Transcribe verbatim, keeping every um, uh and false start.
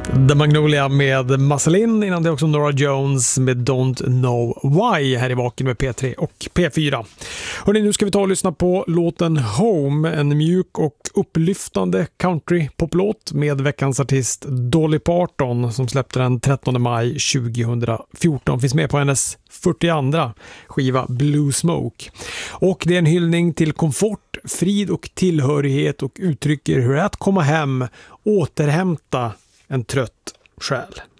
The Magnolia med Marceline, innan det också Nora Jones med Don't Know Why här i Vaken med P tre och P fyra. Hörrni, nu ska vi ta och lyssna på låten Home, en mjuk och upplyftande country-poplåt med veckans artist Dolly Parton som släppte den trettonde maj tjugohundrafjorton. Finns med på hennes fyrtioandra skiva Blue Smoke. Och det är en hyllning till komfort, frid och tillhörighet och uttrycker hur det är att komma hem, återhämta en trött själ.